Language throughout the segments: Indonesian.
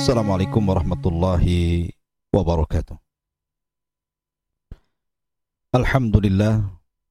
Assalamualaikum warahmatullahi wabarakatuh. Alhamdulillah.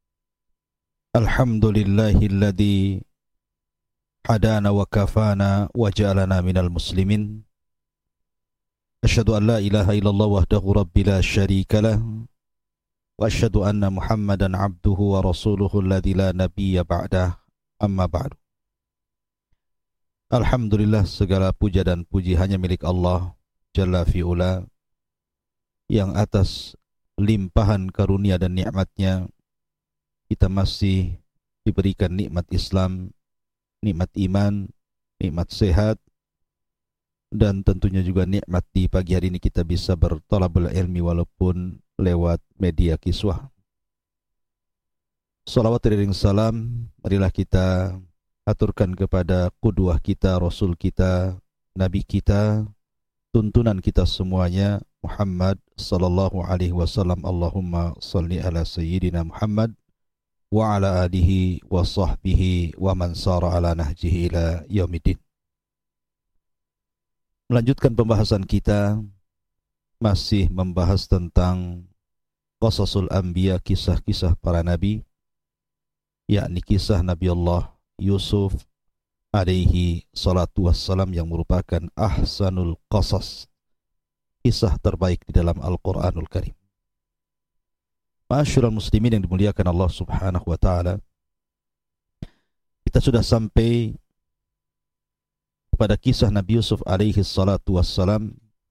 Alhamdulillahilladzi hadana wa kafana wa ja'alana minal muslimin. Asyhadu an la ilaha illallah wahdahu rabbil la syarika lah. Wa asyhadu anna Muhammadan abduhu wa rasuluhu alladzi la nabiyya ba'dah. Amma ba'du. Alhamdulillah, segala puja dan puji hanya milik Allah Jalla fi'ula, yang atas limpahan karunia dan nikmatnya kita masih diberikan nikmat Islam, nikmat iman, nikmat sehat, dan tentunya juga nikmat di pagi hari ini kita bisa berthalabul ilmi walaupun lewat media kiswah. Salawat dan salam marilah kita aturkan kepada qudwah kita, Rasul kita, Nabi kita, tuntunan kita semuanya, Muhammad sallallahu alaihi wasallam. Allahumma salli ala sayyidina Muhammad wa ala alihi wa sahbihi wa man sara ala nahjihi ila yaumiddin. Melanjutkan pembahasan kita, masih membahas tentang qasasul anbiya, kisah-kisah para nabi, yakni kisah Nabi Allah Yusuf alaihi salatu wassalam yang merupakan ahsanul qasas, kisah terbaik di dalam Al-Quranul Karim. Ma'asyiral muslimin yang dimuliakan Allah subhanahu wa ta'ala, kita sudah sampai kepada kisah Nabi Yusuf alaihi salatu wassalam,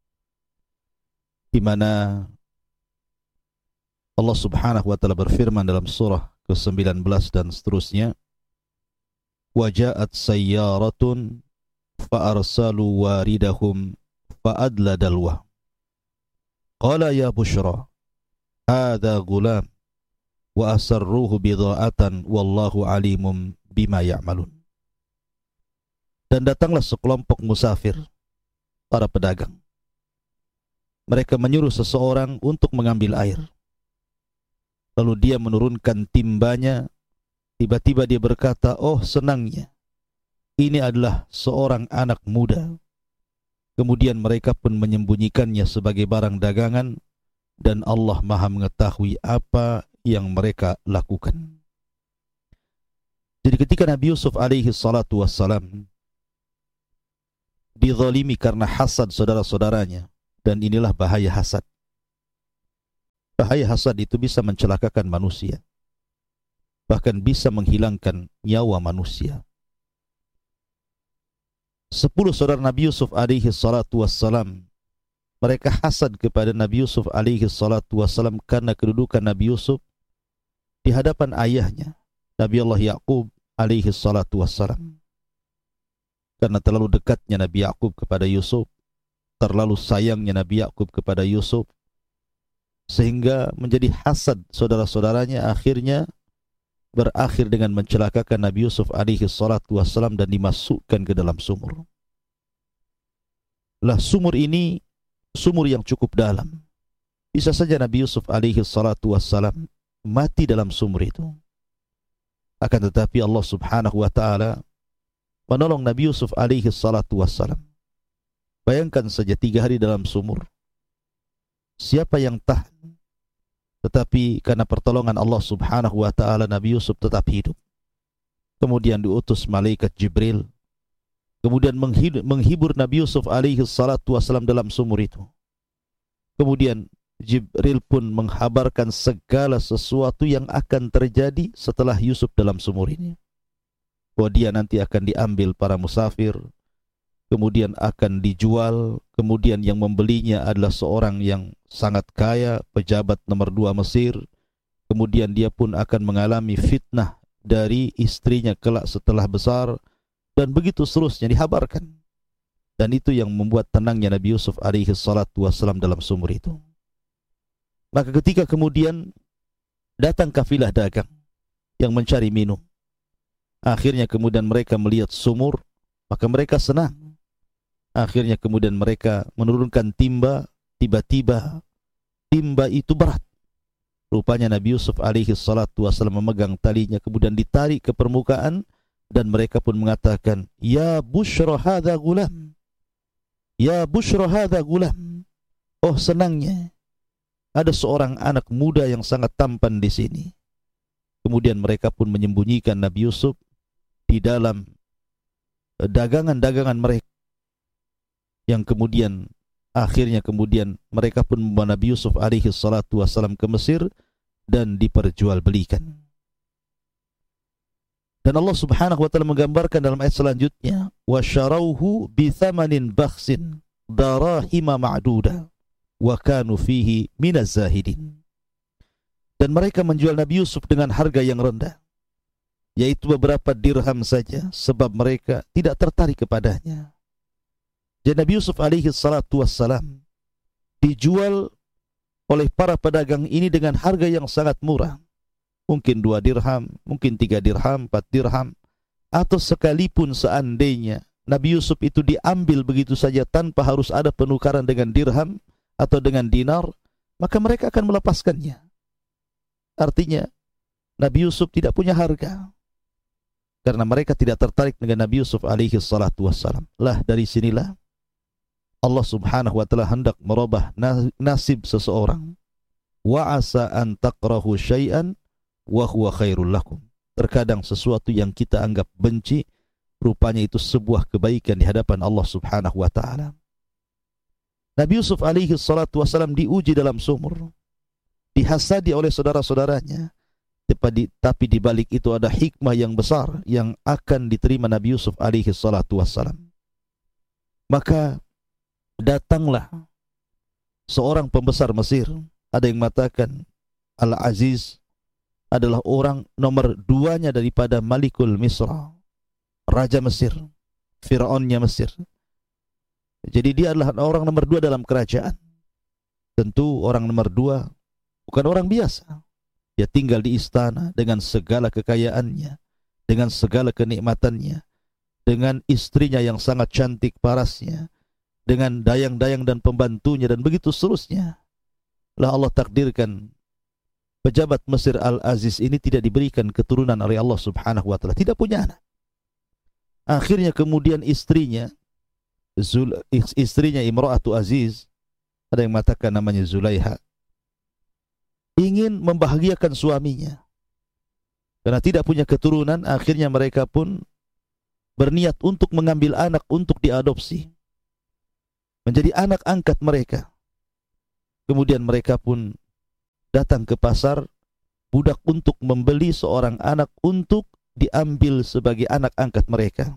di mana Allah subhanahu wa ta'ala berfirman dalam surah ke-19 dan seterusnya, وَجَاءَتْ سَيَّارَةٌ فَأَرْسَلُوا وَارِدَهُمْ فَأَدْلَى دَلْوَهُ قَالَ يَا بُشْرَى هَذَا غُلَامٌ وَأَسَرُّوهُ بِضَاعَةً وَاللَّهُ عَلِيمٌ بِمَا يَعْمَلُونَ. Dan datanglah sekelompok musafir, para pedagang. Mereka menyuruh seseorang untuk mengambil air. Lalu dia menurunkan timbanya. Tiba-tiba dia berkata, oh senangnya, ini adalah seorang anak muda. Kemudian mereka pun menyembunyikannya sebagai barang dagangan, dan Allah Maha mengetahui apa yang mereka lakukan. Jadi ketika Nabi Yusuf alaihi salatu wassalam dizalimi karena hasad saudara-saudaranya, dan inilah bahaya hasad. Bahaya hasad itu bisa mencelakakan manusia, bahkan bisa menghilangkan nyawa manusia. 10 saudara Nabi Yusuf alaihi salatu wassalam, mereka hasad kepada Nabi Yusuf alaihi salatu wassalam karena kedudukan Nabi Yusuf di hadapan ayahnya, Nabi Allah Yaqub alaihi salatu wassalam. Karena terlalu dekatnya Nabi Yaqub kepada Yusuf, terlalu sayangnya Nabi Yaqub kepada Yusuf, sehingga menjadi hasad saudara-saudaranya, akhirnya berakhir dengan mencelakakan Nabi Yusuf alaihi salatu wassalam dan dimasukkan ke dalam sumur. Lah sumur ini sumur yang cukup dalam. Bisa saja Nabi Yusuf alaihi salatu wassalam mati dalam sumur itu. Akan tetapi Allah subhanahu wa ta'ala menolong Nabi Yusuf alaihi salatu wassalam. Bayangkan saja 3 hari dalam sumur. Siapa yang tahan? Tetapi karena pertolongan Allah subhanahu wa ta'ala, Nabi Yusuf tetap hidup. Kemudian diutus malaikat Jibril, kemudian menghibur Nabi Yusuf alaihi salatu wassalam dalam sumur itu. Kemudian Jibril pun menghabarkan segala sesuatu yang akan terjadi setelah Yusuf dalam sumur ini. Bahwa dia nanti akan diambil para musafir, kemudian akan dijual, kemudian yang membelinya adalah seorang yang sangat kaya, pejabat nomor 2 Mesir, kemudian dia pun akan mengalami fitnah dari istrinya kelak setelah besar, dan begitu seterusnya dihabarkan. Dan itu yang membuat tenangnya Nabi Yusuf alaihi salatu wassalam dalam sumur itu. Maka ketika kemudian datang kafilah dagang yang mencari minum, akhirnya kemudian mereka melihat sumur, maka mereka senang. Akhirnya kemudian mereka menurunkan timba, tiba-tiba timba itu berat. Rupanya Nabi Yusuf alaihi salatu wassalam memegang talinya, kemudian ditarik ke permukaan, dan mereka pun mengatakan, ya bushra hadha gulam. Ya bushra hadza gulam. Oh senangnya ada seorang anak muda yang sangat tampan di sini. Kemudian mereka pun menyembunyikan Nabi Yusuf di dalam dagangan-dagangan mereka, yang kemudian akhirnya mereka pun membawa Nabi Yusuf alaihi salatu wassalam ke Mesir dan diperjualbelikan. Dan Allah Subhanahu wa taala menggambarkan dalam ayat selanjutnya, wa syarauhu bi thamanin bakhsin darahima ma'duda wa kanu fihi minaz zahidin. Dan mereka menjual Nabi Yusuf dengan harga yang rendah, yaitu beberapa dirham saja, sebab mereka tidak tertarik kepadanya. Jadi Nabi Yusuf alaihi salatu wassalam dijual oleh para pedagang ini dengan harga yang sangat murah. Mungkin 2 dirham, mungkin 3 dirham, 4 dirham, atau sekalipun seandainya Nabi Yusuf itu diambil begitu saja tanpa harus ada penukaran dengan dirham atau dengan dinar, maka mereka akan melepaskannya. Artinya Nabi Yusuf tidak punya harga, karena mereka tidak tertarik dengan Nabi Yusuf alaihi salatu wassalam. Lah dari sinilah Allah Subhanahu wa taala hendak merubah nasib seseorang. Wa asa an takrahu syai'an wa huwa khairul lakum. Terkadang sesuatu yang kita anggap benci, rupanya itu sebuah kebaikan di hadapan Allah Subhanahu wa taala. Nabi Yusuf alaihi salatu wassalam diuji dalam sumur, dihasadi oleh saudara-saudaranya, tapi di balik itu ada hikmah yang besar yang akan diterima Nabi Yusuf alaihi salatu wassalam. Maka datanglah seorang pembesar Mesir. Ada yang mengatakan Al-Aziz adalah orang nomor 2-nya daripada Malikul Misra, Raja Mesir, Fir'aunnya Mesir. Jadi dia adalah orang nomor 2 dalam kerajaan. Tentu orang nomor 2 bukan orang biasa. Dia tinggal di istana dengan segala kekayaannya, dengan segala kenikmatannya, dengan istrinya yang sangat cantik parasnya, dengan dayang-dayang dan pembantunya, dan begitu seterusnya. Lah Allah takdirkan pejabat Mesir Al-Aziz ini tidak diberikan keturunan oleh Allah Subhanahu wa taala, tidak punya anak. Akhirnya kemudian istrinya Imra'atu Aziz, ada yang mengatakan namanya Zulaiha, ingin membahagiakan suaminya. Karena tidak punya keturunan, akhirnya mereka pun berniat untuk mengambil anak untuk diadopsi, menjadi anak angkat mereka. Kemudian mereka pun datang ke pasar budak untuk membeli seorang anak untuk diambil sebagai anak angkat mereka.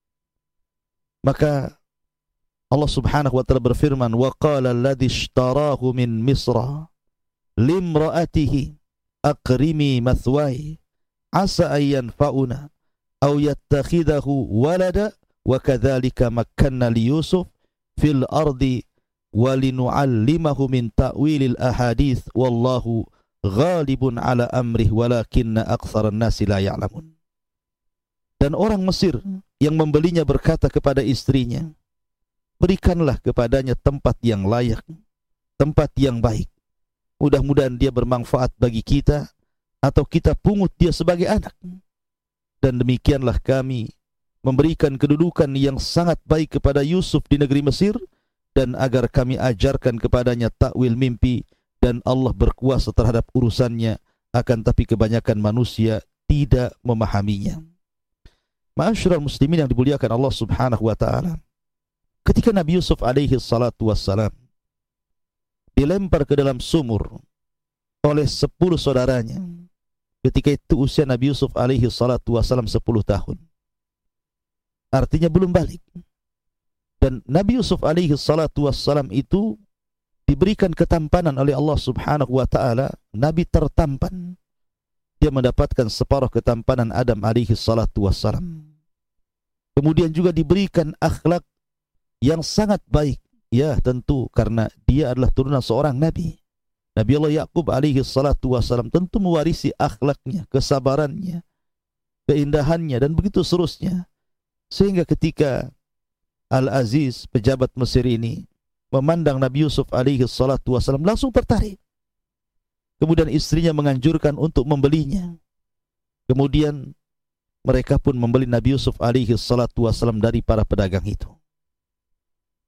Maka Allah Subhanahu wa taala berfirman, wa qala alladhi ishtarahu min Misra limra'atihi aqrimi mathwai asa an yanfa'una aw yattakhidahu walada wa kadzalika makkanna li Yusuf fil ardi wa linu'allimahu min ta'wilil ahadits wallahu ghalibun ala amrih walakinna aktsaran nasi la ya'lamun. Dan orang Mesir yang membelinya berkata kepada istrinya, berikanlah kepadanya tempat yang layak, tempat yang baik. Mudah-mudahan dia bermanfaat bagi kita, atau kita pungut dia sebagai anak. Dan demikianlah kami memberikan kedudukan yang sangat baik kepada Yusuf di negeri Mesir, dan agar kami ajarkan kepadanya takwil mimpi, dan Allah berkuasa terhadap urusannya, akan tapi kebanyakan manusia tidak memahaminya. Ma'asyiral muslimin yang dimuliakan Allah Subhanahu wa taala, ketika Nabi Yusuf alaihi salatu wassalam dilempar ke dalam sumur oleh 10 saudaranya, ketika itu usia Nabi Yusuf alaihi salatu wassalam 10 tahun. Artinya belum balik. Dan Nabi Yusuf alaihi salatu wassalam itu diberikan ketampanan oleh Allah Subhanahu wa taala, nabi tertampan. Dia mendapatkan separuh ketampanan Adam alaihi salatu wassalam. Kemudian juga diberikan akhlak yang sangat baik. Ya tentu karena dia adalah turunan seorang nabi. Nabi Allah Yaqub alaihi salatu wassalam tentu mewarisi akhlaknya, kesabarannya, keindahannya, dan begitu seterusnya. Sehingga ketika Al-Aziz, pejabat Mesir ini, memandang Nabi Yusuf alaihi salatu wassalam, langsung tertarik. Kemudian istrinya menganjurkan untuk membelinya. Kemudian mereka pun membeli Nabi Yusuf alaihi salatu wassalam dari para pedagang itu.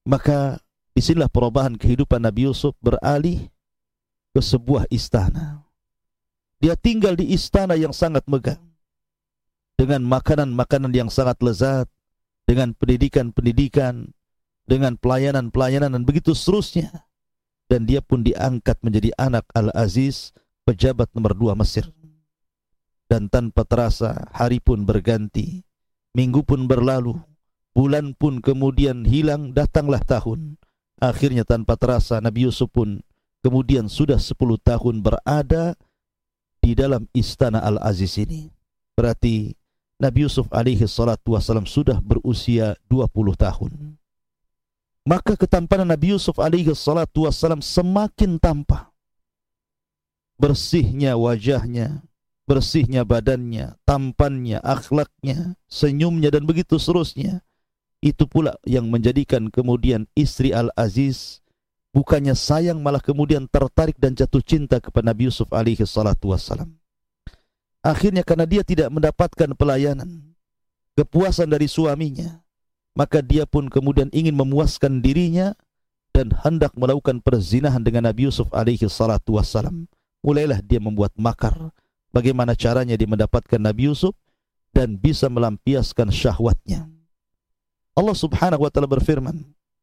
Maka disinilah perubahan kehidupan Nabi Yusuf beralih ke sebuah istana. Dia tinggal di istana yang sangat megah, dengan makanan-makanan yang sangat lezat, dengan pendidikan-pendidikan, dengan pelayanan-pelayanan, dan begitu seterusnya. Dan dia pun diangkat menjadi anak Al-Aziz, pejabat nomor 2 Mesir. Dan tanpa terasa, hari pun berganti, minggu pun berlalu, bulan pun kemudian hilang, datanglah tahun. Akhirnya tanpa terasa, Nabi Yusuf pun kemudian sudah 10 tahun berada di dalam istana Al-Aziz ini. Berarti Nabi Yusuf alaihi salatu wassalam sudah berusia 20 tahun. Maka ketampanan Nabi Yusuf alaihi salatu wassalam semakin tampak. Bersihnya wajahnya, bersihnya badannya, tampannya, akhlaknya, senyumnya, dan begitu seterusnya. Itu pula yang menjadikan kemudian istri Al-Aziz bukannya sayang, malah kemudian tertarik dan jatuh cinta kepada Nabi Yusuf alaihi salatu wassalam. Akhirnya karena dia tidak mendapatkan pelayanan, kepuasan dari suaminya, maka dia pun kemudian ingin memuaskan dirinya dan hendak melakukan perzinahan dengan Nabi Yusuf alaihi salatu wassalam. Mulailah dia membuat makar bagaimana caranya dia mendapatkan Nabi Yusuf dan bisa melampiaskan syahwatnya. Allah subhanahu wa ta'ala berfirman,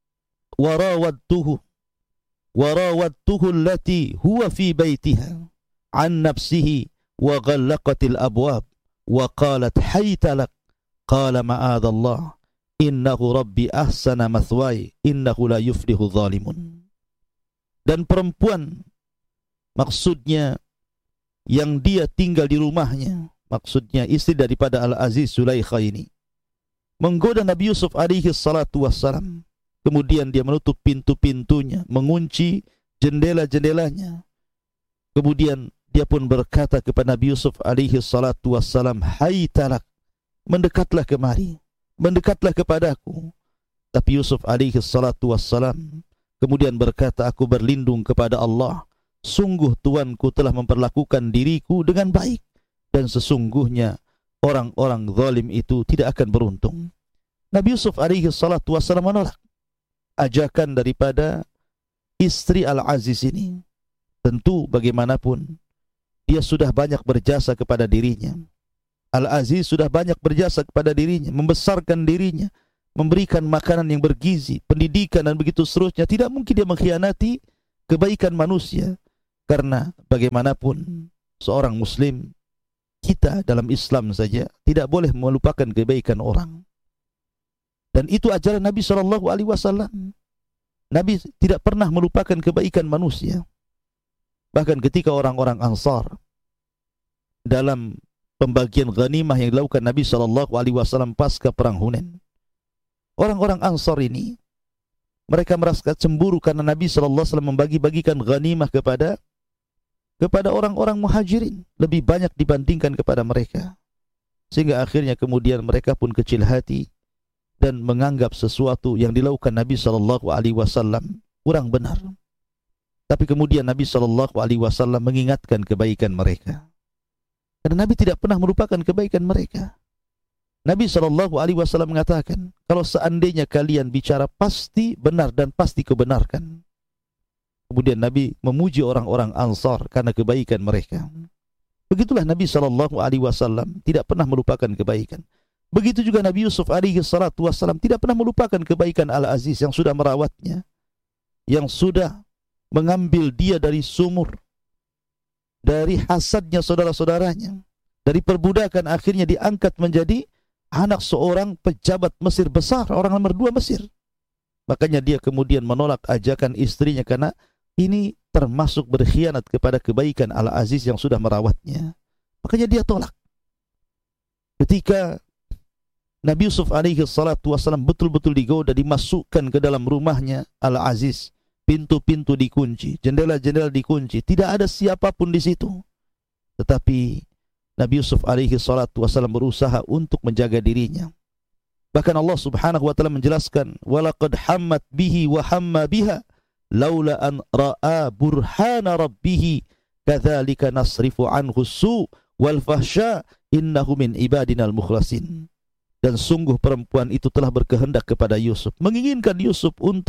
وراودته التي هو في بيتها عن نفسه وغلقت الأبواب وقالت حيت لك قال معاذ الله إنه ربي أحسن مثواي إنه لا يفلح الظالمون. Dan perempuan, maksudnya yang dia tinggal di rumahnya, maksudnya istri daripada Al-Aziz Zulaikha ini, menggoda Nabi Yusuf alaihi salatu wassalam. Kemudian dia menutup pintu-pintunya, mengunci jendela-jendelanya. Kemudian dia pun berkata kepada Nabi Yusuf alaihi salatu wassalam, "Hai talak, mendekatlah kemari, mendekatlah kepadaku." Tapi Yusuf alaihi salatu wassalam kemudian berkata, "Aku berlindung kepada Allah. Sungguh Tuanku telah memperlakukan diriku dengan baik, dan sesungguhnya orang-orang zalim itu tidak akan beruntung." Nabi Yusuf alaihi salatu wassalam menolak ajakan daripada istri Al-Aziz ini. Tentu bagaimanapun dia sudah banyak berjasa kepada dirinya. Al-Aziz sudah banyak berjasa kepada dirinya, membesarkan dirinya, memberikan makanan yang bergizi, pendidikan, dan begitu seterusnya. Tidak mungkin dia mengkhianati kebaikan manusia. Karena bagaimanapun seorang muslim, kita dalam Islam saja tidak boleh melupakan kebaikan orang. Dan itu ajaran Nabi SAW. Nabi tidak pernah melupakan kebaikan manusia. Bahkan ketika orang-orang Ansar dalam pembagian ghanimah yang dilakukan Nabi SAW pasca perang Hunain, orang-orang Ansar ini, mereka merasa cemburu karena Nabi SAW membagi-bagikan ghanimah kepada orang-orang muhajirin lebih banyak dibandingkan kepada mereka. Sehingga akhirnya kemudian mereka pun kecil hati dan menganggap sesuatu yang dilakukan Nabi SAW kurang benar. Tapi kemudian Nabi SAW mengingatkan kebaikan mereka. Karena Nabi tidak pernah melupakan kebaikan mereka. Nabi SAW mengatakan, kalau seandainya kalian bicara pasti benar dan pasti kebenarkan. Kemudian Nabi memuji orang-orang Ansar karena kebaikan mereka. Begitulah Nabi SAW tidak pernah melupakan kebaikan. Begitu juga Nabi Yusuf alaihi salatu wassalam tidak pernah melupakan kebaikan Al-Aziz yang sudah merawatnya, yang sudah mengambil dia dari sumur, dari hasadnya saudara-saudaranya, dari perbudakan akhirnya diangkat menjadi anak seorang pejabat Mesir besar, orang nomor 2 Mesir. Makanya dia kemudian menolak ajakan istrinya karena ini termasuk berkhianat kepada kebaikan Al-Aziz yang sudah merawatnya. Makanya dia tolak. Ketika Nabi Yusuf alaihi salatu wassalam betul-betul digoda, dimasukkan ke dalam rumahnya Al-Aziz, pintu-pintu dikunci, jendela-jendela dikunci, tidak ada siapapun di situ. Tetapi Nabi Yusuf alaihi salatu wassalam berusaha untuk menjaga dirinya. Bahkan Allah subhanahu wa ta'ala menjelaskan, "Walaqad hammat bihi wa hamma biha laula an ra'a burhana rabbih kadzalika nasrifu anhu su wal fahsya innahu min ibadinal mukhlasin." Dan sungguh perempuan itu telah berkehendak kepada Yusuf, menginginkan Yusuf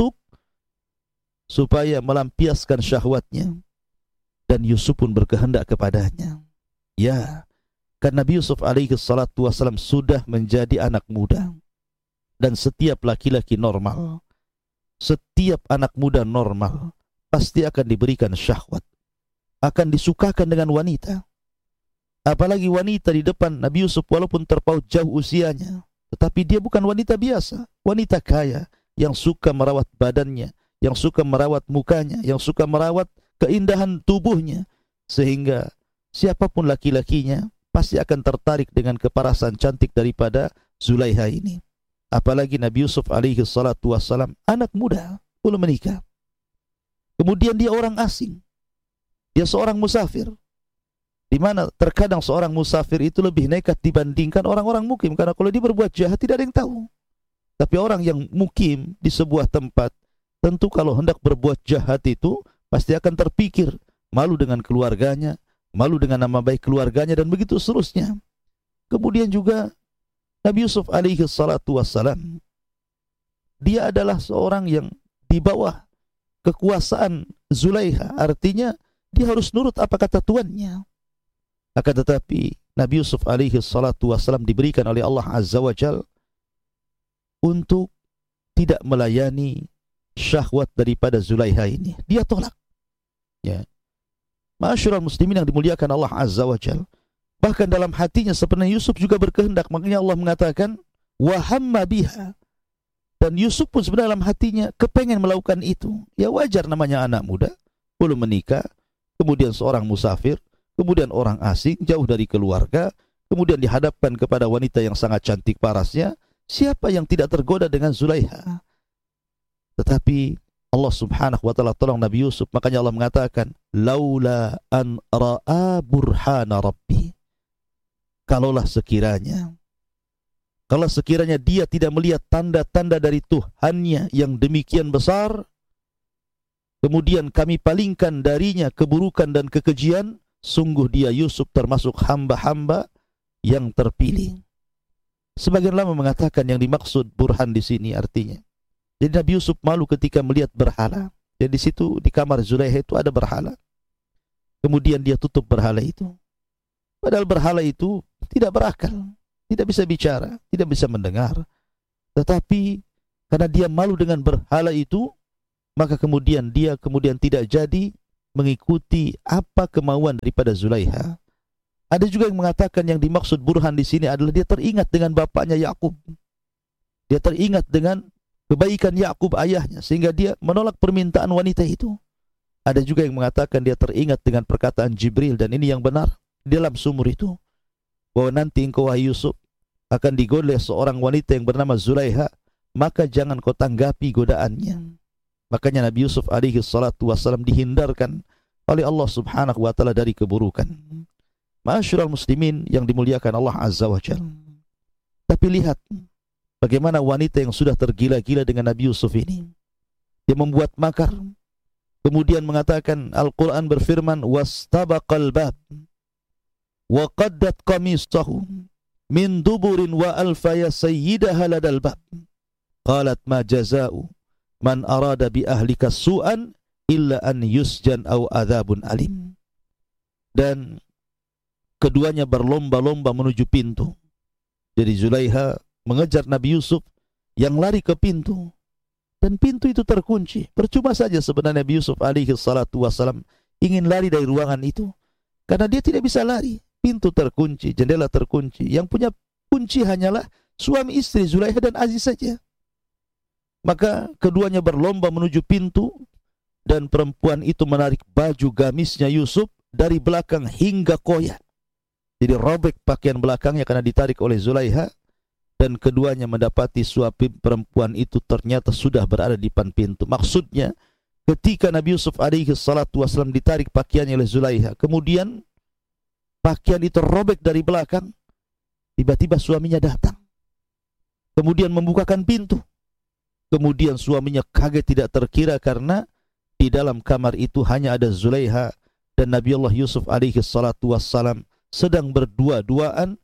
supaya melampiaskan syahwatnya. Dan Yusuf pun berkehendak kepadanya. Ya, karena Nabi Yusuf alaihi salatu wassalam sudah menjadi anak muda. Dan setiap laki-laki normal, setiap anak muda normal, pasti akan diberikan syahwat, akan disukakan dengan wanita. Apalagi wanita di depan Nabi Yusuf, walaupun terpaut jauh usianya, tetapi dia bukan wanita biasa, wanita kaya, yang suka merawat badannya, yang suka merawat mukanya, yang suka merawat keindahan tubuhnya, sehingga siapapun laki-lakinya pasti akan tertarik dengan keparasan cantik daripada Zulaiha ini. Apalagi Nabi Yusuf alaihi salatu wassalam anak muda, belum menikah. Kemudian dia orang asing, dia seorang musafir, di mana terkadang seorang musafir itu lebih nekat dibandingkan orang-orang mukim, karena kalau dia berbuat jahat tidak ada yang tahu. Tapi orang yang mukim di sebuah tempat, tentu kalau hendak berbuat jahat itu pasti akan terpikir, malu dengan keluarganya, malu dengan nama baik keluarganya, dan begitu seterusnya. Kemudian juga Nabi Yusuf alaihi salatu wassalam, dia adalah seorang yang di bawah kekuasaan Zulaiha, artinya dia harus nurut apa kata tuannya. Akan tetapi Nabi Yusuf alaihi salatu wassalam diberikan oleh Allah Azza wa Jal untuk tidak melayani syahwat daripada Zulaiha ini. Dia tolak. Ya. Ma'asyiral muslimin yang dimuliakan Allah Azza wa Jal, bahkan dalam hatinya sebenarnya Yusuf juga berkehendak. Makanya Allah mengatakan wa hamma biha. Dan Yusuf pun sebenarnya dalam hatinya kepengen melakukan itu. Ya wajar, namanya anak muda, belum menikah, kemudian seorang musafir, kemudian orang asing, jauh dari keluarga, kemudian dihadapkan kepada wanita yang sangat cantik parasnya. Siapa yang tidak tergoda dengan Zulaiha? Tetapi Allah subhanahu wa ta'ala tolong Nabi Yusuf. Makanya Allah mengatakan laula an ra'a burhana rabbi. Kalau sekiranya dia tidak melihat tanda-tanda dari Tuhannya yang demikian besar, kemudian kami palingkan darinya keburukan dan kekejian, sungguh dia Yusuf termasuk hamba-hamba yang terpilih. Sebagian ulama mengatakan yang dimaksud burhan di sini artinya, jadi Nabi Yusuf malu ketika melihat berhala. Jadi di situ di kamar Zulaiha itu ada berhala. Kemudian dia tutup berhala itu. Padahal berhala itu tidak berakal, tidak bisa bicara, tidak bisa mendengar. Tetapi karena dia malu dengan berhala itu, maka kemudian dia tidak jadi mengikuti apa kemauan daripada Zulaiha. Ada juga yang mengatakan yang dimaksud burhan di sini adalah dia teringat dengan bapaknya Yakub. Dia teringat dengan kebaikan Yakub ayahnya, sehingga dia menolak permintaan wanita itu. Ada juga yang mengatakan dia teringat dengan perkataan Jibril, dan ini yang benar, di dalam sumur itu, bahwa nanti engkau wahai Yusuf akan digoda oleh seorang wanita yang bernama Zulaiha, maka jangan kau tanggapi godaannya. Makanya Nabi Yusuf alaihi salatu wassalam dihindarkan oleh Allah subhanahu wa ta'ala dari keburukan. Ma'asyiral muslimin yang dimuliakan Allah Azza wa Jalla. Tapi lihat bagaimana wanita yang sudah tergila-gila dengan Nabi Yusuf ini. Dia membuat makar. Kemudian mengatakan, Al-Quran berfirman, wastabaqal bab wa qaddat qamisahu min duburin wa alfaya sayyidaha ladal bab. Qalat ma jaza'u man arada bi ahlika su'an illa an yusjan aw adzabun alim. Dan keduanya berlomba-lomba menuju pintu. Jadi Zulaiha mengejar Nabi Yusuf yang lari ke pintu, dan pintu itu terkunci. Percuma saja sebenarnya Nabi Yusuf alaihi salatu wassalam ingin lari dari ruangan itu, karena dia tidak bisa lari. Pintu terkunci, jendela terkunci. Yang punya kunci hanyalah suami istri Zulaiha dan Aziz saja. Maka keduanya berlomba menuju pintu, dan perempuan itu menarik baju gamisnya Yusuf dari belakang hingga koyak. Jadi robek pakaian belakangnya karena ditarik oleh Zulaiha, dan keduanya mendapati suami perempuan itu ternyata sudah berada di depan pintu. Maksudnya ketika Nabi Yusuf alaihi salatu wassalam ditarik pakaiannya oleh Zulaiha, kemudian pakaian itu robek dari belakang, tiba-tiba suaminya datang, kemudian membukakan pintu. Kemudian suaminya kaget tidak terkira karena di dalam kamar itu hanya ada Zulaiha dan Nabi Allah Yusuf alaihi salatu wassalam sedang berdua-duaan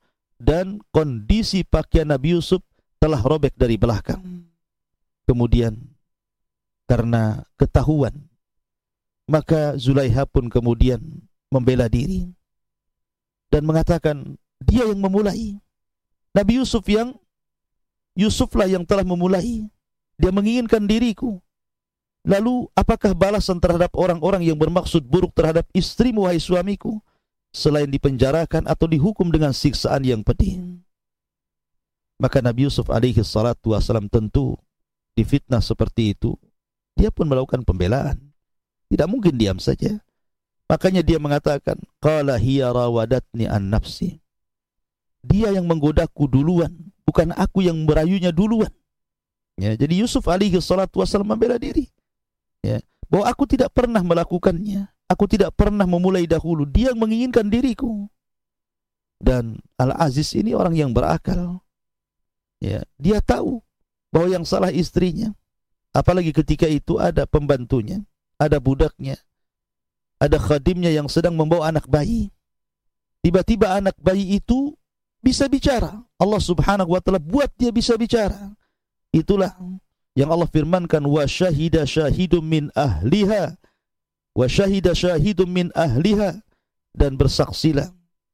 dan kondisi pakaian Nabi Yusuf telah robek dari belakang. Kemudian karena ketahuan, maka Zulaiha pun kemudian membela diri dan mengatakan dia yang memulai. Nabi Yusuflah yang telah memulai. Dia menginginkan diriku. Lalu apakah balasan terhadap orang-orang yang bermaksud buruk terhadap istrimu, wahai suamiku, selain dipenjarakan atau dihukum dengan siksaan yang pedih? Maka Nabi Yusuf alaihi salatu wassalam tentu difitnah seperti itu, dia pun melakukan pembelaan. Tidak mungkin diam saja. Makanya dia mengatakan, qala hiya rawadatni an nafsi. Dia yang menggodaku duluan, bukan aku yang merayunya duluan. Ya, jadi Yusuf alaihi salatu wassalam membela diri. Ya, bahwa aku tidak pernah melakukannya, aku tidak pernah memulai dahulu, dia yang menginginkan diriku. Dan Al-Aziz ini orang yang berakal. Ya, dia tahu bahwa yang salah istrinya. Apalagi ketika itu ada pembantunya, ada budaknya, ada khadimnya yang sedang membawa anak bayi. Tiba-tiba anak bayi itu bisa bicara. Allah subhanahu wa ta'ala buat dia bisa bicara. Itulah yang Allah firmankan, wa syahida syahidum min ahliha, wa syahida syahidum min ahliha, dan bersaksilah.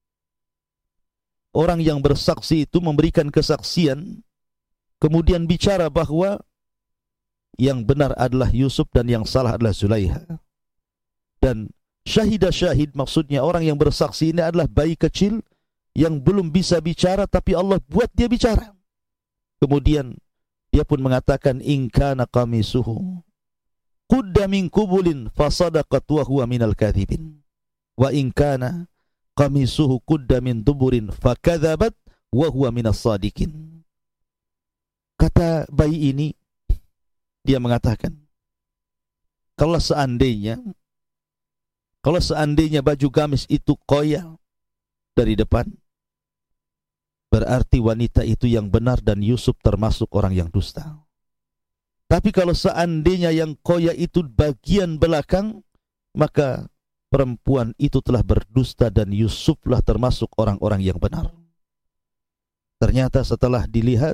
Orang yang bersaksi itu memberikan kesaksian, kemudian bicara bahwa yang benar adalah Yusuf dan yang salah adalah Zulaiha. Dan syahidah syahid maksudnya orang yang bersaksi ini adalah bayi kecil yang belum bisa bicara, tapi Allah buat dia bicara. Kemudian dia pun mengatakan, in kana qamisuhu qudda min qubulin fasadaqat wa huwa minal kadhibin, wa in kana qamisuhu qudda min duburin fakadzabat wa huwa minas sadiqin. Kata bayi ini, dia mengatakan, kalau seandainya baju gamis itu koyak dari depan, berarti wanita itu yang benar dan Yusuf termasuk orang yang dusta. Tapi kalau seandainya yang koyak itu bagian belakang, maka perempuan itu telah berdusta dan Yusuflah termasuk orang-orang yang benar. Ternyata setelah dilihat,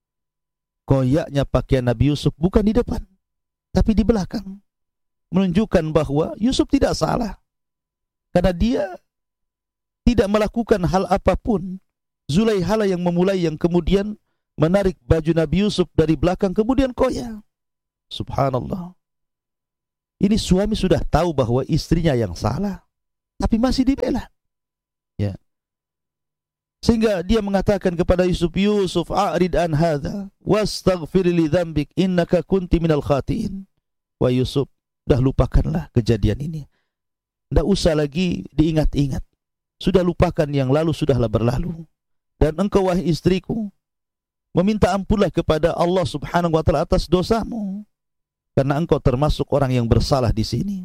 koyaknya pakaian Nabi Yusuf bukan di depan, tapi di belakang. Menunjukkan bahwa Yusuf tidak salah. Karena dia tidak melakukan hal apapun. Zulaiha yang memulai, yang kemudian menarik baju Nabi Yusuf dari belakang, kemudian koyak. Subhanallah. Ini suami sudah tahu bahwa istrinya yang salah, tapi masih dibela. Ya. Sehingga dia mengatakan kepada Yusuf, Yusuf, a'rid an hadha, wastaghfir li dzambik, innaka kunti minal khatiin. Wah Yusuf, dah lupakanlah kejadian ini. Tidak usah lagi diingat-ingat. Sudah lupakan yang lalu, sudahlah berlalu. Dan engkau wahai istriku, meminta ampunlah kepada Allah subhanahu wa ta'ala atas dosamu. Karena engkau termasuk orang yang bersalah di sini.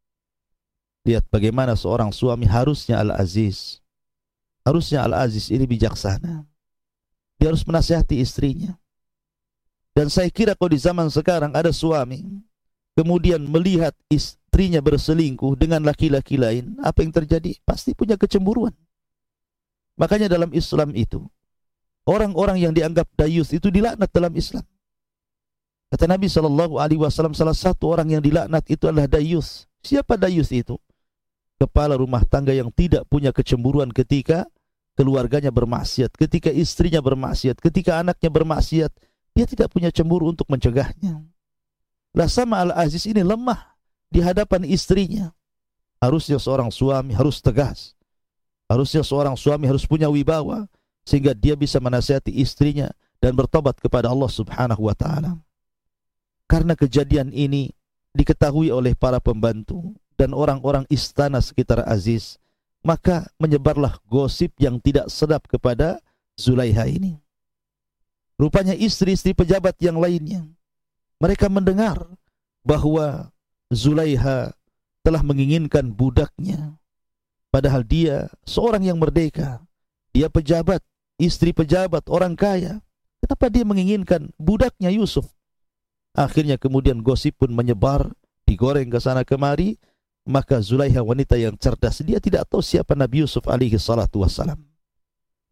Lihat bagaimana seorang suami harusnya Al-Aziz. Harusnya Al-Aziz ini bijaksana. Dia harus menasihati istrinya. Dan saya kira kalau di zaman sekarang ada suami, kemudian melihat istrinya berselingkuh dengan laki-laki lain, apa yang terjadi? Pasti punya kecemburuan. Makanya dalam Islam itu, orang-orang yang dianggap dayus itu dilaknat dalam Islam. Kata Nabi SAW, salah satu orang yang dilaknat itu adalah dayus. Siapa dayus itu? Kepala rumah tangga yang tidak punya kecemburuan ketika keluarganya bermaksiat, ketika istrinya bermaksiat, ketika anaknya bermaksiat. Dia tidak punya cemburu untuk mencegahnya. Lah sama Al-Aziz ini lemah di hadapan istrinya. Harusnya seorang suami harus tegas. Harusnya seorang suami harus punya wibawa sehingga dia bisa menasihati istrinya dan bertobat kepada Allah subhanahu wa ta'ala. Karena kejadian ini diketahui oleh para pembantu dan orang-orang istana sekitar Aziz, maka menyebarlah gosip yang tidak sedap kepada Zulaiha ini. Rupanya istri-istri pejabat yang lainnya, mereka mendengar bahwa Zulaiha telah menginginkan budaknya. Padahal dia seorang yang merdeka. Dia pejabat, istri pejabat, orang kaya. Kenapa dia menginginkan budaknya Yusuf? Akhirnya kemudian gosip pun menyebar, digoreng ke sana kemari. Maka Zulaiha wanita yang cerdas, dia tidak tahu siapa Nabi Yusuf alaihi salatu wassalam.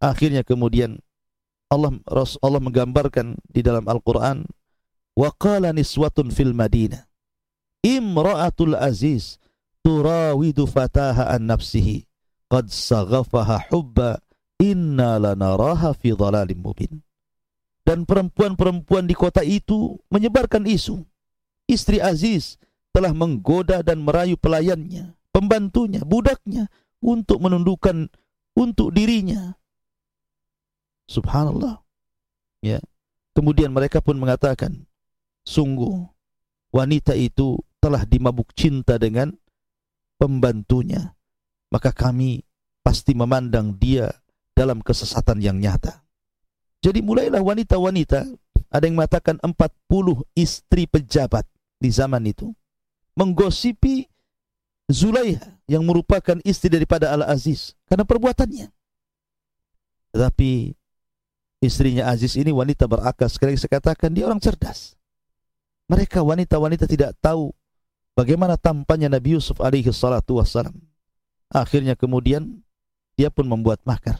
Akhirnya kemudian Allah menggambarkan di dalam Al-Quran, wa qala niswatun fil Madinah imra'atul aziz turawidu fataha an nafsihi qad saghafaha hubba inna lanaraha fi dhalalim mubin. Dan perempuan-perempuan di kota itu menyebarkan isu, istri Aziz telah menggoda dan merayu pelayannya, pembantunya, budaknya untuk menundukkan untuk dirinya. Subhanallah. Ya. Kemudian mereka pun mengatakan, sungguh wanita itu telah dimabuk cinta dengan pembantunya, maka kami pasti memandang dia dalam kesesatan yang nyata. Jadi mulailah wanita-wanita, ada yang mengatakan 40 istri pejabat di zaman itu, menggosipi Zulaiha yang merupakan istri daripada Al-Aziz karena perbuatannya. Tetapi istrinya Aziz ini wanita berakal. Sekali saya katakan, dia orang cerdas. Mereka wanita-wanita tidak tahu bagaimana tampannya Nabi Yusuf alaihi salatu wassalam. Akhirnya kemudian dia pun membuat makar.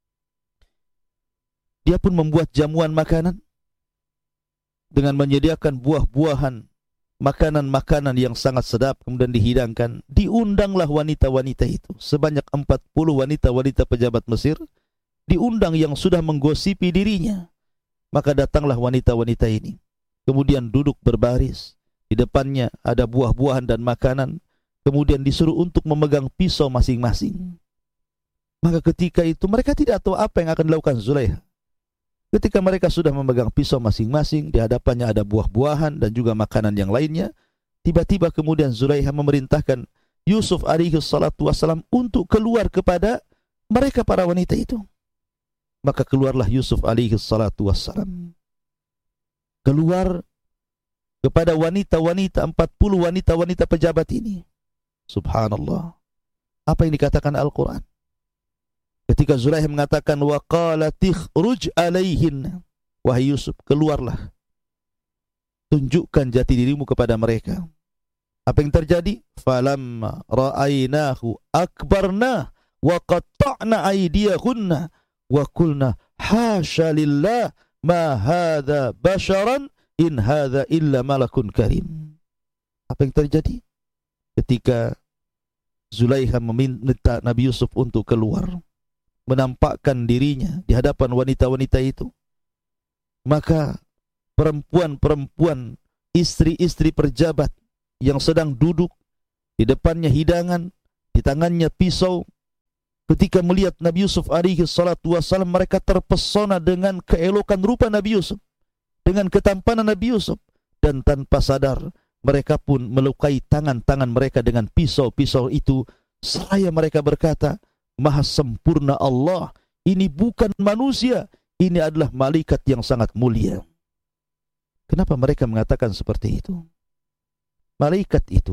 Dia pun membuat jamuan makanan dengan menyediakan buah-buahan, makanan-makanan yang sangat sedap, kemudian dihidangkan. Diundanglah wanita-wanita itu, sebanyak 40 wanita-wanita pejabat Mesir, diundang yang sudah menggosipi dirinya. Maka datanglah wanita-wanita ini, kemudian duduk berbaris. Di depannya ada buah-buahan dan makanan, kemudian disuruh untuk memegang pisau masing-masing. Maka ketika itu mereka tidak tahu apa yang akan dilakukan Zulaiha. Ketika mereka sudah memegang pisau masing-masing, di hadapannya ada buah-buahan dan juga makanan yang lainnya, tiba-tiba kemudian Zulaiha memerintahkan Yusuf alaihi salatu wassalam untuk keluar kepada mereka para wanita itu. Maka keluarlah Yusuf alaihi salatu wassalam. Keluar kepada wanita-wanita, 40 wanita-wanita pejabat ini. Subhanallah. Apa yang dikatakan Al-Quran? Ketika Zulaiha mengatakan, wa qalat ikhruj alaihin, wahai Yusuf, keluarlah, tunjukkan jati dirimu kepada mereka. Apa yang terjadi? Falamma ra'ainahu akbarna wa qatta'na aydiyahunna wa qulna hasya lillah ma hadza basharan in hadza illa malakun karim. Apa yang terjadi? Ketika Zulaiha meminta Nabi Yusuf untuk keluar, menampakkan dirinya di hadapan wanita-wanita itu, maka perempuan-perempuan, istri-istri pejabat yang sedang duduk di depannya hidangan, di tangannya pisau, ketika melihat Nabi Yusuf alaihi salatu wassalam, mereka terpesona dengan keelokan rupa Nabi Yusuf, dengan ketampanan Nabi Yusuf, dan tanpa sadar mereka pun melukai tangan-tangan mereka dengan pisau-pisau itu, seraya mereka berkata, Maha sempurna Allah, ini bukan manusia, ini adalah malaikat yang sangat mulia. Kenapa mereka mengatakan seperti itu? Malaikat itu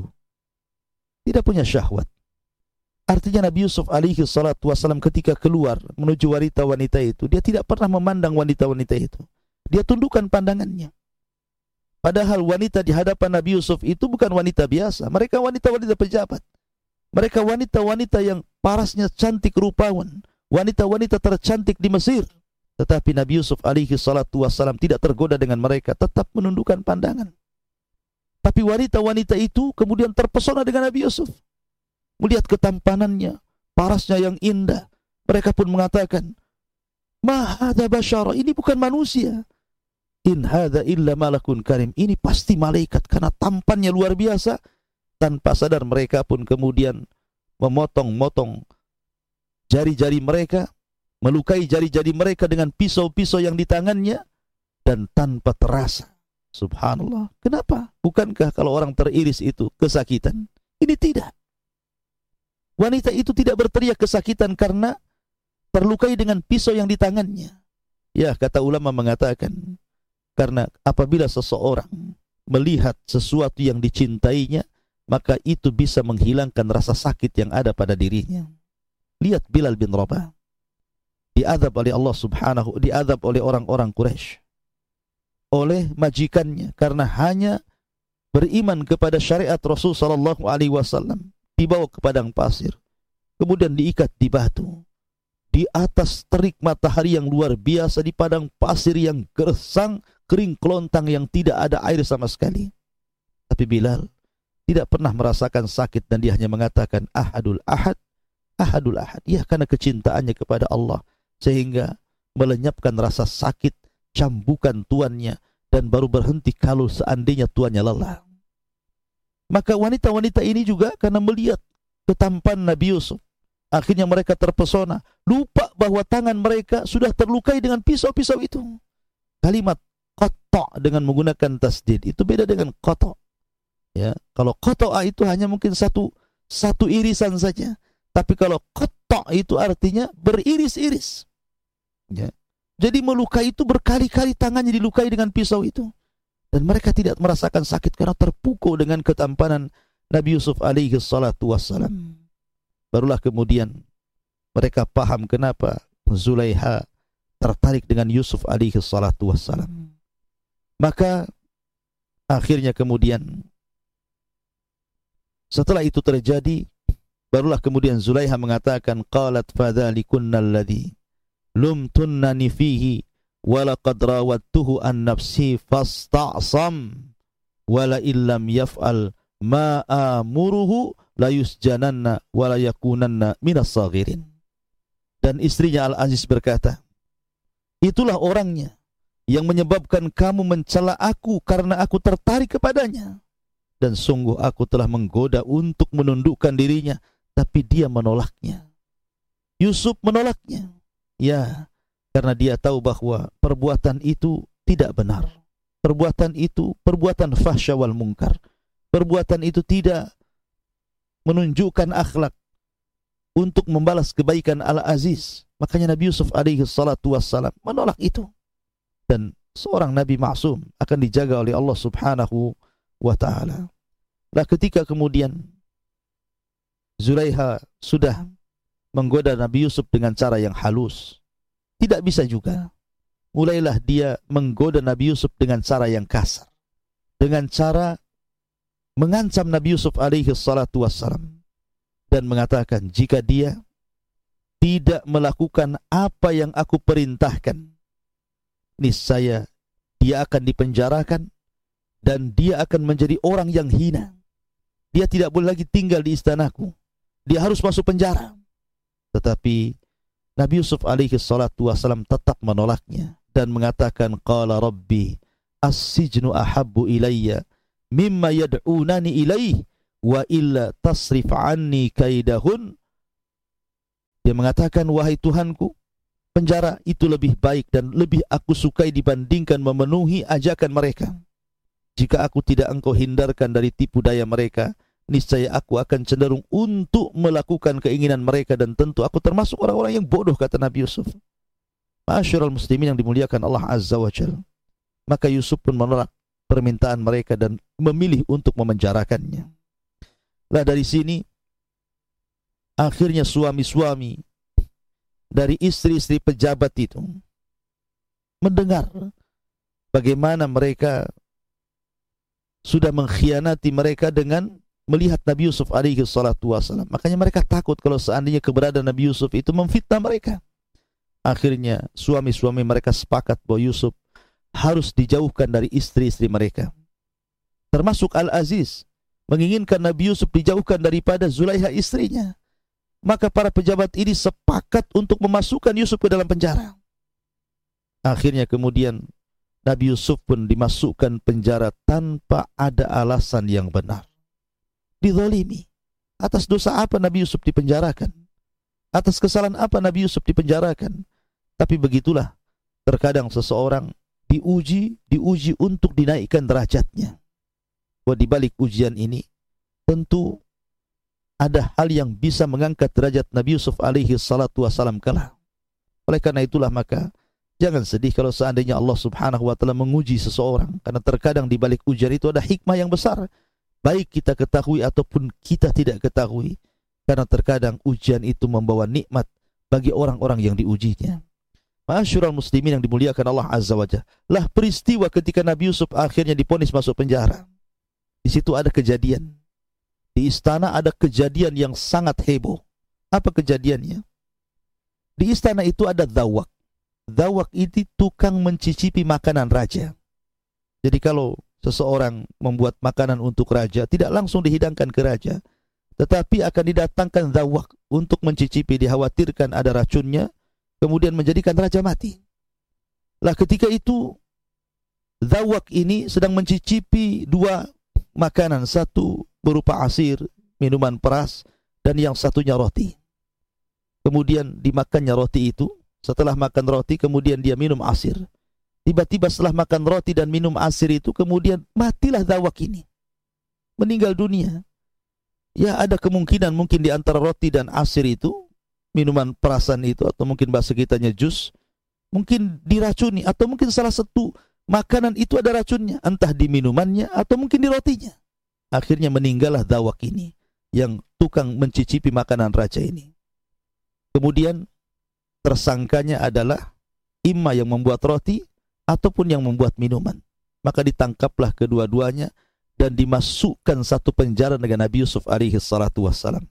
tidak punya syahwat. Artinya Nabi Yusuf alaihi salatu wassalam ketika keluar menuju wanita-wanita itu, dia tidak pernah memandang wanita-wanita itu. Dia tundukkan pandangannya. Padahal wanita di hadapan Nabi Yusuf itu bukan wanita biasa. Mereka wanita-wanita pejabat. Mereka wanita-wanita yang parasnya cantik rupawan, wanita-wanita tercantik di Mesir. Tetapi Nabi Yusuf alaihi salatu wassalam tidak tergoda dengan mereka, tetap menundukkan pandangan. Tapi wanita-wanita itu kemudian terpesona dengan Nabi Yusuf. Melihat ketampanannya, parasnya yang indah. Mereka pun mengatakan, Ma hadza basyara, ini bukan manusia. In hadza illa malakun karim, ini pasti malaikat karena tampannya luar biasa. Tanpa sadar mereka pun kemudian memotong-motong jari-jari mereka, melukai jari-jari mereka dengan pisau-pisau yang di tangannya, dan tanpa terasa. Subhanallah. Kenapa? Bukankah kalau orang teriris itu kesakitan? Ini tidak. Wanita itu tidak berteriak kesakitan karena terlukai dengan pisau yang di tangannya. Ya, kata ulama mengatakan, karena apabila seseorang melihat sesuatu yang dicintainya, maka itu bisa menghilangkan rasa sakit yang ada pada dirinya. Lihat Bilal bin Rabah, diazab oleh Allah subhanahu, diazab oleh orang-orang Quraisy, oleh majikannya karena hanya beriman kepada syariat Rasul sallallahu alaihi wasallam. Dibawa ke padang pasir, kemudian diikat di batu, di atas terik matahari yang luar biasa, di padang pasir yang gersang, kering kelontang yang tidak ada air sama sekali. Tapi Bilal tidak pernah merasakan sakit dan dia hanya mengatakan ahadul ahad, ahadul ahad. Ya, karena kecintaannya kepada Allah sehingga melenyapkan rasa sakit cambukan tuannya dan baru berhenti kalau seandainya tuannya lelah. Maka wanita-wanita ini juga karena melihat ketampanan Nabi Yusuf, akhirnya mereka terpesona, lupa bahwa tangan mereka sudah terlukai dengan pisau-pisau itu. Kalimat qata' dengan menggunakan tasdid itu beda dengan qata'. Ya, kalau qata'a itu hanya mungkin satu irisan saja, tapi kalau qata' itu artinya beriris-iris. Ya. Jadi melukai itu berkali-kali tangannya dilukai dengan pisau itu. Dan mereka tidak merasakan sakit karena terpukul dengan ketampanan Nabi Yusuf alaihi salatu wassalam. Barulah kemudian mereka paham kenapa Zulaiha tertarik dengan Yusuf alaihi salatu wassalam. Maka akhirnya kemudian setelah itu terjadi, barulah kemudian Zulaiha mengatakan, qalat fadzalikunna alladhi lumtunnani fihi walaqad rawattuhu an nafsi fasta'sam wala illam yaf'al ma amuruhu la yusjananna wala yakunanna minas saghirin. Dan istrinya Al-Aziz berkata, itulah orangnya yang menyebabkan kamu mencela aku karena aku tertarik kepadanya. Dan sungguh aku telah menggoda untuk menundukkan dirinya, tapi dia menolaknya. Yusuf menolaknya. Ya, karena dia tahu bahwa perbuatan itu tidak benar. Perbuatan itu perbuatan fahsya wal munkar. Perbuatan itu tidak menunjukkan akhlak untuk membalas kebaikan Al-Aziz. Makanya Nabi Yusuf alaihi salatu wassalam menolak itu. Dan seorang Nabi maksum akan dijaga oleh Allah subhanahu wa ta'ala. Nah, ketika kemudian Zulaiha sudah menggoda Nabi Yusuf dengan cara yang halus, tidak bisa juga. Mulailah dia menggoda Nabi Yusuf dengan cara yang kasar, dengan cara mengancam Nabi Yusuf alaihi salatu wassalam dan mengatakan jika dia tidak melakukan apa yang aku perintahkan, niscaya dia akan dipenjarakan dan dia akan menjadi orang yang hina. Dia tidak boleh lagi tinggal di istanaku. Dia harus masuk penjara. Tetapi Nabi Yusuf alaihi salatu wassalam tetap menolaknya dan mengatakan, qala rabbi as-sijnu ahabbu ilayya mimma yad'unani ilaih wa illa tasrif anni kaidahun. Dia mengatakan, wahai Tuhanku, penjara itu lebih baik dan lebih aku sukai dibandingkan memenuhi ajakan mereka. Jika aku tidak engkau hindarkan dari tipu daya mereka, niscaya aku akan cenderung untuk melakukan keinginan mereka dan tentu aku termasuk orang-orang yang bodoh, kata Nabi Yusuf. Ma'asyiral muslimin yang dimuliakan Allah Azza wa Jalla. Maka Yusuf pun menolak permintaan mereka dan memilih untuk memenjarakannya. Lah dari sini akhirnya suami-suami dari istri-istri pejabat itu mendengar bagaimana mereka sudah mengkhianati mereka dengan melihat Nabi Yusuf alaihi salatu wassalam. Makanya mereka takut kalau seandainya keberadaan Nabi Yusuf itu memfitnah mereka. Akhirnya suami-suami mereka sepakat bahwa Yusuf harus dijauhkan dari istri-istri mereka. Termasuk Al-Aziz menginginkan Nabi Yusuf dijauhkan daripada Zulaiha istrinya. Maka para pejabat ini sepakat untuk memasukkan Yusuf ke dalam penjara. Akhirnya kemudian Nabi Yusuf pun dimasukkan penjara tanpa ada alasan yang benar. Dizalimi. Atas dosa apa Nabi Yusuf dipenjarakan? Atas kesalahan apa Nabi Yusuf dipenjarakan? Tapi begitulah, terkadang seseorang diuji untuk dinaikkan derajatnya. Bahwa di balik ujian ini tentu ada hal yang bisa mengangkat derajat Nabi Yusuf alaihi salatu wassalam kelak. Oleh karena itulah maka jangan sedih kalau seandainya Allah subhanahu wa ta'ala menguji seseorang. Karena terkadang di balik ujian itu ada hikmah yang besar, baik kita ketahui ataupun kita tidak ketahui. Karena terkadang ujian itu membawa nikmat bagi orang-orang yang diujinya. Ma'asyiral muslimin yang dimuliakan Allah Azza wa Jalla, lah peristiwa ketika Nabi Yusuf akhirnya diponis masuk penjara. Di situ ada kejadian. Di istana ada kejadian yang sangat heboh. Apa kejadiannya? Di istana itu ada dhawak. Dhawak itu tukang mencicipi makanan raja. Jadi kalau seseorang membuat makanan untuk raja, tidak langsung dihidangkan ke raja, tetapi akan didatangkan dhawak untuk mencicipi, dikhawatirkan ada racunnya, kemudian menjadikan raja mati. Lah ketika itu, dhawak ini sedang mencicipi dua makanan, satu berupa asir, minuman peras, dan yang satunya roti. Kemudian dimakannya roti itu. Setelah makan roti, kemudian dia minum asir. Tiba-tiba setelah makan roti dan minum asir itu, kemudian matilah dhawak ini. Meninggal dunia. Ya, ada kemungkinan mungkin di antara roti dan asir itu, minuman perasan itu, atau mungkin bahasa kitanya jus, mungkin diracuni, atau mungkin salah satu makanan itu ada racunnya, entah di minumannya, atau mungkin di rotinya. Akhirnya meninggallah dhawak ini, yang tukang mencicipi makanan raja ini. Kemudian tersangkanya adalah imma yang membuat roti ataupun yang membuat minuman. Maka ditangkaplah kedua-duanya dan dimasukkan satu penjara dengan Nabi Yusuf alaihi salatu wassalam.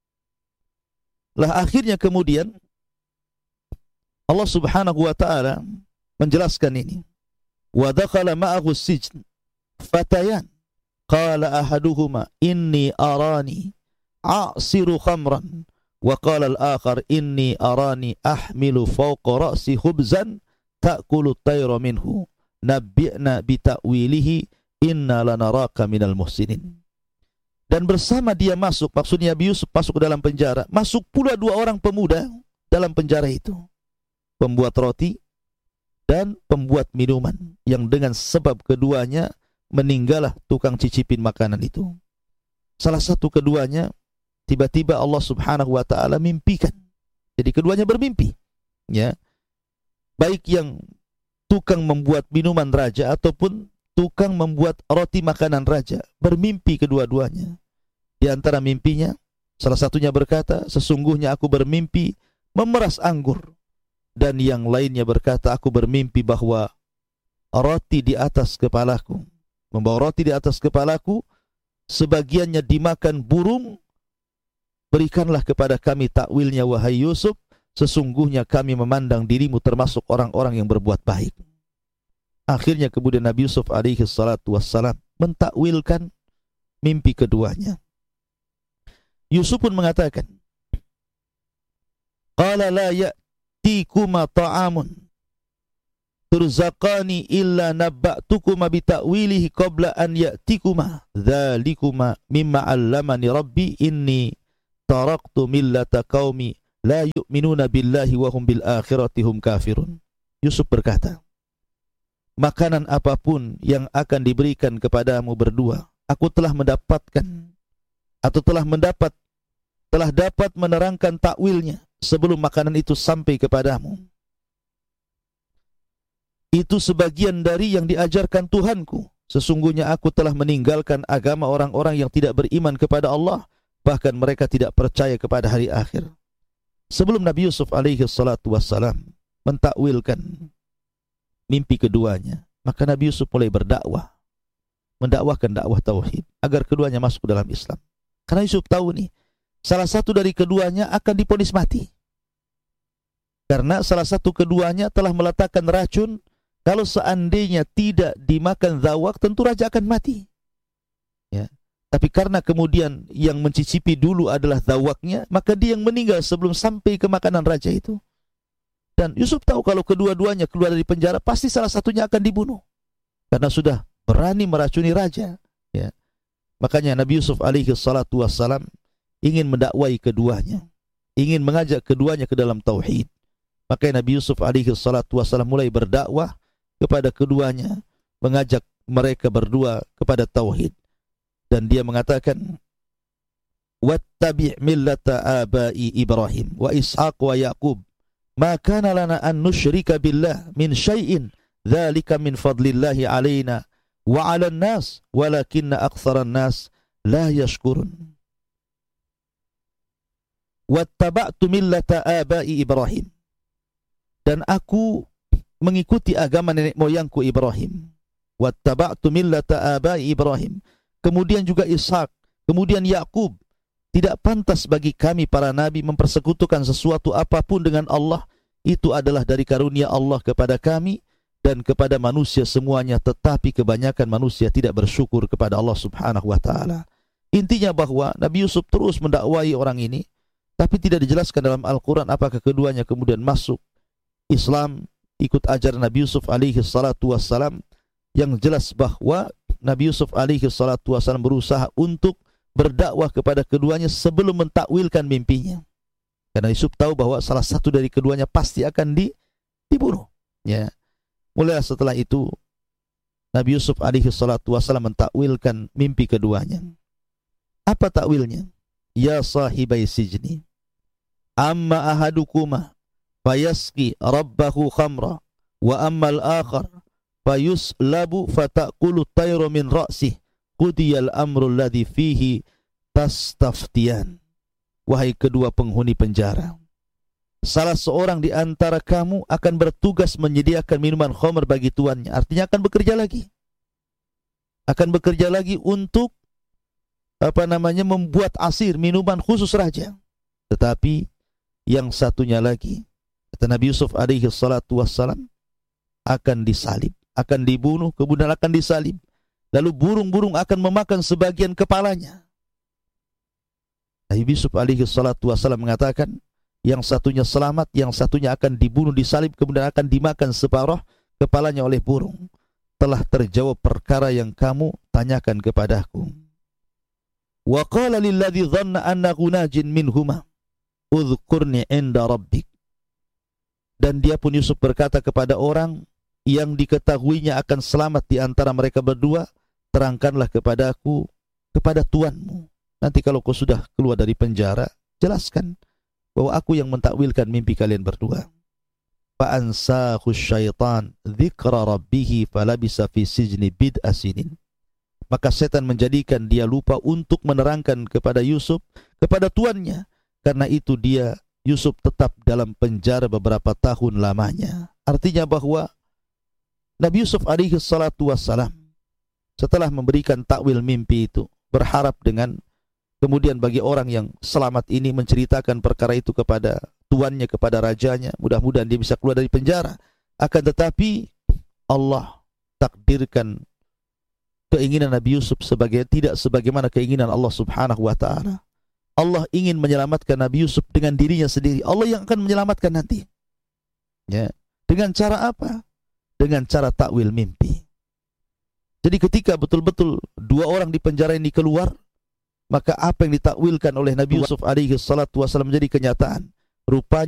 Lah akhirnya kemudian Allah Subhanahu wa taala menjelaskan ini. Wa dakhala ma'ahu sijn fatayan qala ahaduhuma inni arani a'siru khamran wa qala al-akhar inni arani ahmilu fawqa ra'si khubzan ta'kulu at-tayra minhu nabbi'na bi ta'wilihi inna lanaraka minal muhsinin. Dan bersama dia masuk, maksudnya Nabi Yusuf masuk ke dalam penjara, masuk pula dua orang pemuda dalam penjara itu, pembuat roti dan pembuat minuman, yang dengan sebab keduanya meninggallah tukang cicipin makanan itu. Salah satu keduanya tiba-tiba Allah Subhanahu wa taala mimpikan. Jadi keduanya bermimpi. Ya. Baik yang tukang membuat minuman raja ataupun tukang membuat roti makanan raja, bermimpi kedua-duanya. Di antara mimpinya, salah satunya berkata, sesungguhnya aku bermimpi memeras anggur. Dan yang lainnya berkata, aku bermimpi bahwa roti di atas kepalaku, membawa roti di atas kepalaku, sebagiannya dimakan burung. Berikanlah kepada kami takwilnya wahai Yusuf, sesungguhnya kami memandang dirimu termasuk orang-orang yang berbuat baik. Akhirnya kemudian Nabi Yusuf alaihi salatu wassalam mentakwilkan mimpi keduanya. Yusuf pun mengatakan, qala la ya'tikuma ta'amun turzaqani illa nabba'tukuma bita'wilihi qabla an ya'tikuma dhalikuma mimma 'allamani rabbi inni taraktu millata qaumi la yu'minuna billahi wa hum bil akhirati hum kafirun. Yusuf berkata, makanan apapun yang akan diberikan kepadamu berdua, aku telah mendapatkan atau telah dapat menerangkan takwilnya sebelum makanan itu sampai kepadamu. Itu sebagian dari yang diajarkan Tuhanku. Sesungguhnya aku telah meninggalkan agama orang-orang yang tidak beriman kepada Allah, bahkan mereka tidak percaya kepada hari akhir. Sebelum Nabi Yusuf alaihi salatu wassalam mentakwilkan mimpi keduanya, maka Nabi Yusuf mulai berdakwah, mendakwahkan dakwah tauhid agar keduanya masuk ke dalam Islam. Karena Yusuf tahu nih, salah satu dari keduanya akan divonis mati. Karena salah satu keduanya telah meletakkan racun, kalau seandainya tidak dimakan dhawak, tentu raja akan mati. Ya. Tapi karena kemudian yang mencicipi dulu adalah dhawaknya, maka dia yang meninggal sebelum sampai ke makanan raja itu. Dan Yusuf tahu kalau kedua-duanya keluar dari penjara, pasti salah satunya akan dibunuh. Karena sudah berani meracuni raja. Ya. Makanya Nabi Yusuf alaihi salatu wassalam ingin mendakwai keduanya, ingin mengajak keduanya ke dalam tauhid. Makanya Nabi Yusuf alaihi salatu wassalam mulai berdakwah kepada keduanya, mengajak mereka berdua kepada tauhid. Dan dia mengatakan, wattabi' millata abai Ibrahim wa Ishaq wa Yaqub ma kana lana an nusyrika billah min syai'in dzalika min fadlillahi alaina wa 'alan nas walakinna aktsaran nas la yashkurun. Wattaba'tu millata abai Ibrahim, dan aku mengikuti agama nenek moyangku Ibrahim. Wattaba'tu millata abai Ibrahim, kemudian juga Ishak, kemudian Yakub. Tidak pantas bagi kami para nabi mempersekutukan sesuatu apapun dengan Allah. Itu adalah dari karunia Allah kepada kami dan kepada manusia semuanya, tetapi kebanyakan manusia tidak bersyukur kepada Allah Subhanahu wa taala. Intinya bahwa Nabi Yusuf terus mendakwai orang ini, tapi tidak dijelaskan dalam Al-Quran apakah keduanya kemudian masuk Islam, ikut ajaran Nabi Yusuf alaihi salatu wassalam. Yang jelas bahwa Nabi Yusuf alaihi salatu wassalam berusaha untuk berdakwah kepada keduanya sebelum mentakwilkan mimpinya. Karena Yusuf tahu bahwa salah satu dari keduanya pasti akan dibunuh. Ya. Mulai setelah itu Nabi Yusuf alaihi salatu wassalam mentakwilkan mimpi keduanya. Apa takwilnya? Ya sahibai sijni, amma ahadukuma fayasqi rabbahu khamra wa ammal akhar fayuslabu fataqulu tayru min ra'sih qudiyal amrul ladzi fihi tastaftiyan. Wahai kedua penghuni penjara, salah seorang di antara kamu akan bertugas menyediakan minuman khamr bagi tuannya. Artinya akan bekerja lagi. Akan bekerja lagi untuk membuat asir, minuman khusus raja. Tetapi yang satunya lagi, kata Nabi Yusuf alaihi salatu wassalam, akan disalib, akan dibunuh, kemudian akan disalib. Lalu burung-burung akan memakan sebagian kepalanya. Nabi Yusuf alaihi salatu wassalam mengatakan, yang satunya selamat, yang satunya akan dibunuh, disalib, kemudian akan dimakan separuh kepalanya oleh burung. Telah terjawab perkara yang kamu tanyakan kepadaku. Wa qala lilladzi dhanna annahu najin minhuma udhkurni inda rabbik. Dan dia pun Yusuf berkata kepada orang yang diketahuinya akan selamat di antara mereka berdua, terangkanlah kepadaku, kepada Tuanmu. Nanti kalau kau sudah keluar dari penjara, jelaskan bahwa aku yang mentakwilkan mimpi kalian berdua. Fa'ansahu syaitan dzikra rabbih falabisa fi sijni bid'a sinin. Maka setan menjadikan dia lupa untuk menerangkan kepada Yusuf, kepada tuannya. Karena itu Yusuf tetap dalam penjara beberapa tahun lamanya. Artinya bahwa Nabi Yusuf alaihi salatu wassalam setelah memberikan takwil mimpi itu, berharap dengan kemudian bagi orang yang selamat ini menceritakan perkara itu kepada tuannya, kepada rajanya, mudah-mudahan dia bisa keluar dari penjara. Akan tetapi Allah takdirkan keinginan Nabi Yusuf tidak sebagaimana keinginan Allah Subhanahu wa taala. Allah ingin menyelamatkan Nabi Yusuf dengan dirinya sendiri. Allah yang akan menyelamatkan nanti. Ya, dengan cara apa? Dengan cara takwil mimpi. Jadi ketika betul-betul dua orang di penjara ini keluar, maka apa yang ditakwilkan oleh Nabi Yusuf alaihi salatu wasallam menjadi kenyataan. Rupanya